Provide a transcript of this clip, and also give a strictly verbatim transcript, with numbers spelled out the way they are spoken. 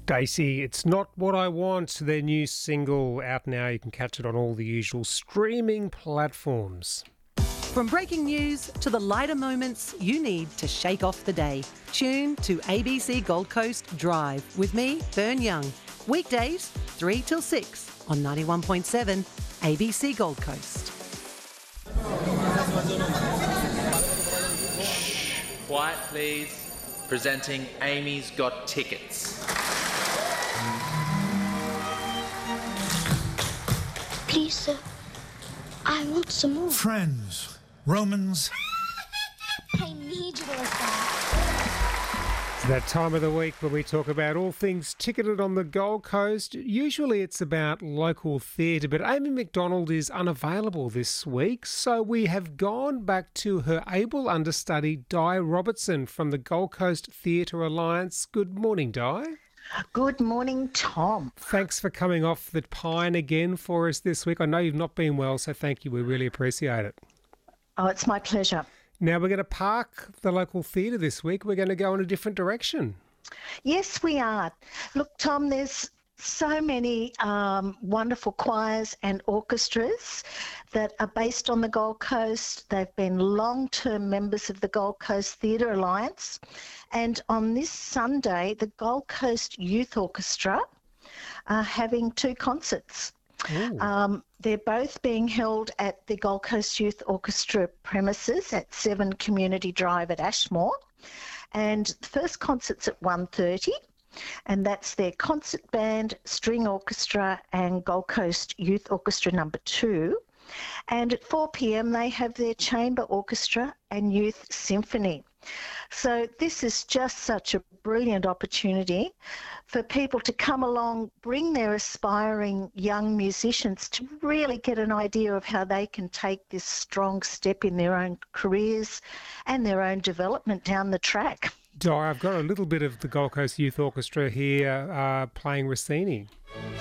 Stacey, It's Not What I Want, their new single out now. You can catch it on all the usual streaming platforms. From breaking news to the lighter moments you need to shake off the day. Tune to A B C Gold Coast Drive with me, Bern Young. Weekdays, three till six on ninety-one point seven A B C Gold Coast. Quiet, please. Presenting Amy's Got Tickets. Please, sir. I want some more. Friends, Romans. I need you to listen. It's that time of the week when we talk about all things ticketed on the Gold Coast. Usually it's about local theatre, but Amy McDonald is unavailable this week, so we have gone back to her able understudy, Di Robertson from the Gold Coast Theatre Alliance. Good morning, Di. Good morning, Tom. Thanks for coming off the pine again for us this week. I know you've not been well, so thank you. We really appreciate it. Oh, it's my pleasure. Now we're going to park the local theatre this week. We're going to go in a different direction. Yes, we are. Look, Tom, there's so many um, wonderful choirs and orchestras that are based on the Gold Coast. They've been long-term members of the Gold Coast Theatre Alliance. And on this Sunday, the Gold Coast Youth Orchestra are having two concerts. Um, they're both being held at the Gold Coast Youth Orchestra premises at seven Community Drive at Ashmore. And the first concert's at one thirty, and that's their concert band, string orchestra and Gold Coast Youth Orchestra number two. And at four p.m. they have their chamber orchestra and youth symphony. So this is just such a brilliant opportunity for people to come along, bring their aspiring young musicians to really get an idea of how they can take this strong step in their own careers and their own development down the track. Di, I've got a little bit of the Gold Coast Youth Orchestra here uh, playing Rossini.